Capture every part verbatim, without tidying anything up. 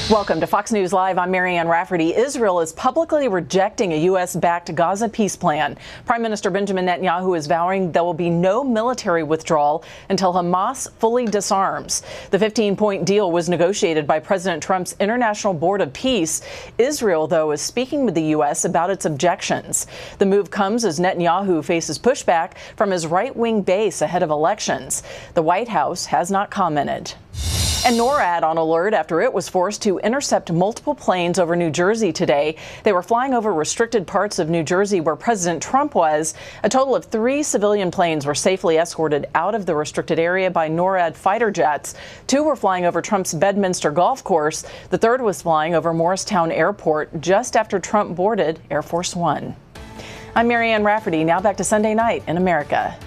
Welcome to Fox News Live. I'm Marianne Rafferty. Israel is publicly rejecting a U S-backed Gaza peace plan. Prime Minister Benjamin Netanyahu is vowing there will be no military withdrawal until Hamas fully disarms. The fifteen-point deal was negotiated by President Trump's International Board of Peace. Israel, though, is speaking with the U S about its objections. The move comes as Netanyahu faces pushback from his right-wing base ahead of elections. The White House has not commented. And NORAD on alert after it was forced to intercept multiple planes over New Jersey today. They were flying over restricted parts of New Jersey where President Trump was. A total of three civilian planes were safely escorted out of the restricted area by NORAD fighter jets. Two were flying over Trump's Bedminster golf course. The third was flying over Morristown Airport just after Trump boarded Air Force One. I'm Marianne Rafferty. Now back to Sunday Night in America.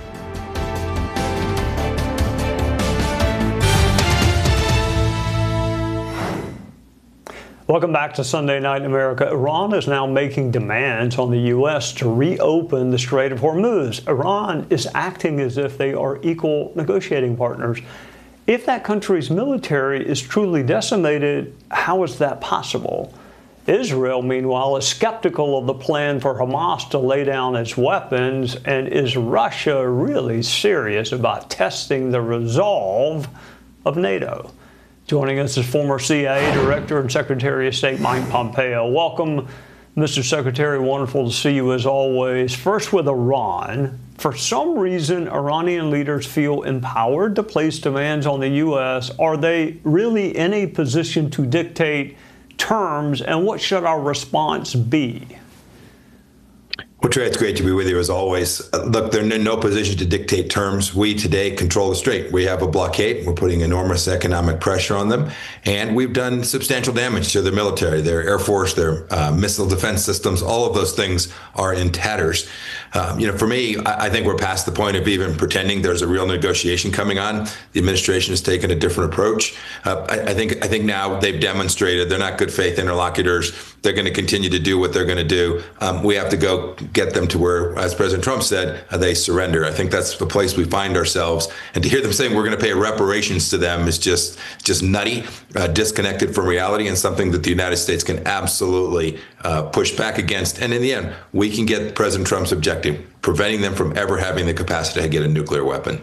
Welcome back to Sunday Night in America. Iran is now making demands on the U S to reopen the Strait of Hormuz. Iran is acting as if they are equal negotiating partners. If that country's military is truly decimated, how is that possible? Israel, meanwhile, is skeptical of the plan for Hamas to lay down its weapons. And is Russia really serious about testing the resolve of NATO? Joining us is former C I A Director and Secretary of State Mike Pompeo. Welcome, Mister Secretary. Wonderful to see you as always. First with Iran. For some reason, Iranian leaders feel empowered to place demands on the U S. Are they really in a position to dictate terms, and what should our response be? Well, Trey, it's great to be with you as always. Uh, look, they're in no position to dictate terms. We today control the strait. We have a blockade. We're putting enormous economic pressure on them. And we've done substantial damage to their military, their Air Force, their uh, missile defense systems. All of those things are in tatters. Um, you know, for me, I, I think we're past the point of even pretending there's a real negotiation coming on. The administration has taken a different approach. Uh, I, I think I think now they've demonstrated they're not good faith interlocutors. They're going to continue to do what they're going to do. Um, we have to go get them to where, as President Trump said, uh, they surrender. I think that's the place we find ourselves. And to hear them saying we're going to pay reparations to them is just just nutty, uh, disconnected from reality, and something that the United States can absolutely uh, push back against. And in the end, we can get President Trump's objective, preventing them from ever having the capacity to get a nuclear weapon.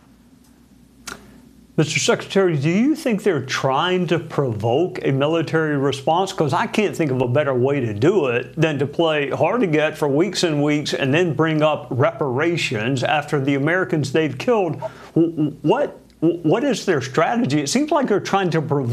Mister Secretary, do you think they're trying to provoke a military response? Because I can't think of a better way to do it than to play hard to get for weeks and weeks and then bring up reparations after the Americans they've killed. What, what is their strategy? It seems like they're trying to provoke